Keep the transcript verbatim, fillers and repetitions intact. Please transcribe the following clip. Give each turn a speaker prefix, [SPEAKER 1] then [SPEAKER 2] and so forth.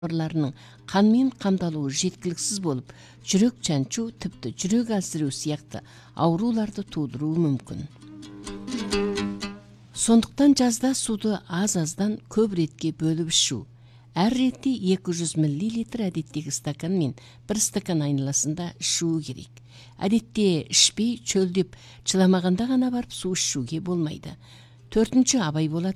[SPEAKER 1] тамырларының қанмен қамталуы жеткіліксіз болып, жүрек чанчу, тіпті жүрек әлсіреу сияқты ауруларды тудыруы мүмкін. Сондықтан жазда суды аз-аздан көп ретке бөліп ішу. Әр ретте екі жүз миллилитр әдеттегі стакан мен бір стакан айналасында ішуі керек. Әдетте ішпей, чөлдеп, чыламағанда ғана барып су ішуге болмайды. Төртінші абай болады.